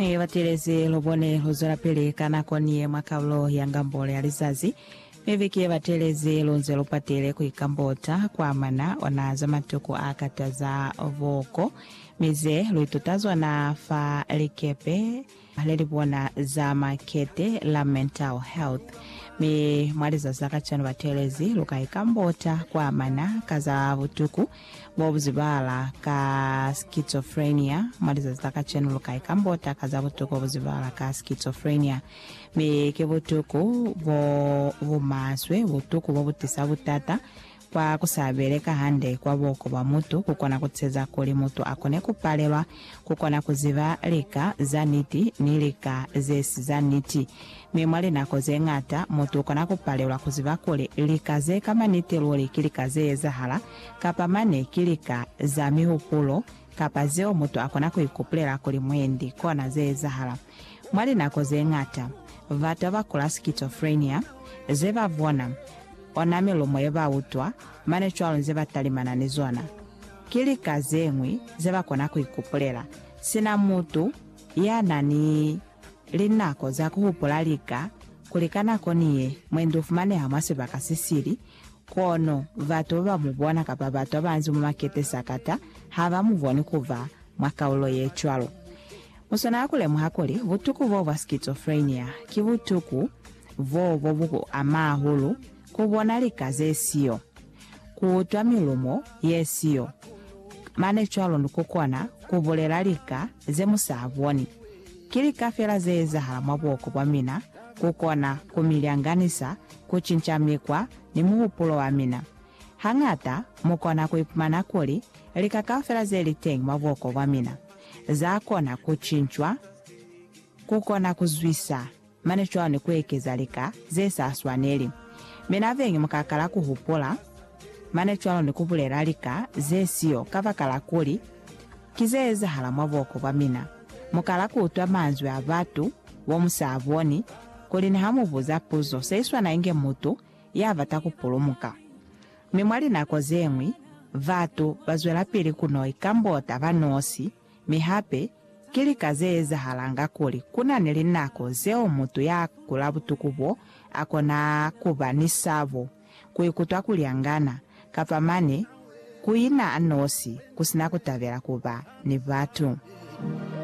Vatelezi lobone lozora peleka na konie makaulo ya ngambole ya lizazi. Meviki vatelezi lonze lopatele kuikambota kwa mana wanaza matuku akataza voko. Mize luitutazwa na fa likepe lelibwana za makete la mental health. Mi mwaliza zaka chano vatelezi lukaikambota kwa mana kaza vutuku bobuzibala ka schizophrenia. Mwaliza zaka chano lukaikambota kaza vutuku bobuzibala ka schizophrenia. Mi kevutuku vumaswe vutuku bobutisa butata kwa kusabeleka hande kwa boko ba mutu kukona kutseza kuli mutu akone kupalelwa kukona kuziva lika zaniti nilika zesi zaniti. Mimwali nakoze ngata mutu kona kupalelwa kuziva kuli lika ze kama niti loli kilika ze zahala kapamane kilika za mihupulo kapazeo mutu akona kuikuplela kuli mwendi kona ze zahala. Mwali nakoze ngata vata bakula schizophrenia zeva vona onamelo mweba utwa mane chwalo nzeba talimana nizona kili kazemwi zeba kona kuikupulera sina mutu ya nani linako za kuhupulalika kulikana koniye mwendufu mane hamase bakasisiri kono vato ba mubona kapa vato banzi mu makete sakata hava muvoni kuva makaulo ye chwalo musona akule muhakoli vutuku vova schizophrenia kivutuku vovo buku amahulu kubona likaze esiyo kutwa milumo yesiyo mane chwalo ndukukona kubolela lika ze musaboni kili kafela ze zahala mwaboko bwa mina kukona kumilyanganisa kuchinchamikwa ni muhupulo wa mina hangata mukona kuipumana kuli lika kafela ze liteng mwaboko bwa mina zakona kuchinchwa kukona kuzwisa mane chwalo ni kuekeza lika ze saswaneli. Mina vengi mukakala kuhupola mane chwalo ndikubulera lika zesiyo kavakala kuli kizeza hala mwaboko bwa mina mukala kutwa manzwe avatu womusaboni kuli ni hamuvuza puzo seiswa na inge mutu yavata kupulumuka. Mimwali nako zemwi vatu bazwela pili kuno ikambota vanosi mihape kili kazeza halanga kuli kuna nilinako zeo mutu ya kulabutukubo akona kuba nisavo kuikutwa kuliangana kapamane kuina anosi kusina kutavera kuba ni vatu.